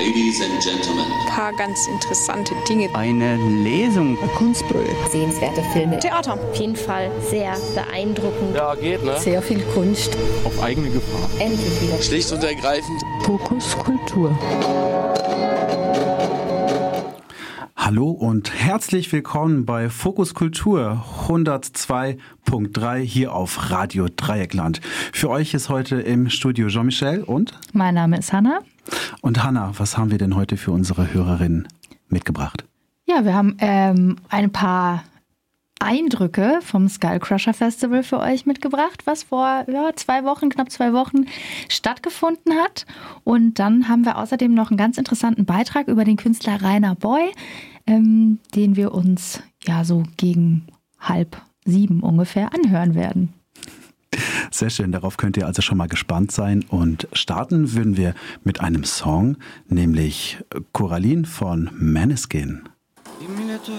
Ladies and Gentlemen. Ein paar ganz interessante Dinge. Eine Lesung. Ein Kunstprojekt. Sehenswerte Filme. Theater. Auf jeden Fall sehr beeindruckend. Ja, geht, ne? Sehr viel Kunst. Auf eigene Gefahr. Endlich wieder. Schlicht und ergreifend. Fokus Kultur. Hallo und herzlich willkommen bei Fokus Kultur 102.3 hier auf Radio Dreieckland. Für euch ist heute im Studio Jean-Michel und? Mein Name ist Hanna. Und Hanna, was haben wir denn heute für unsere Hörerinnen mitgebracht? Ja, wir haben ein paar Eindrücke vom Skullcrusher Festival für euch mitgebracht, was vor knapp 2 Wochen stattgefunden hat. Und dann haben wir außerdem noch einen ganz interessanten Beitrag über den Künstler Rainer Boy, den wir uns ja so gegen 6:30 ungefähr anhören werden. Sehr schön, darauf könnt ihr also schon mal gespannt sein. Und starten würden wir mit einem Song, nämlich Coraline von Måneskin.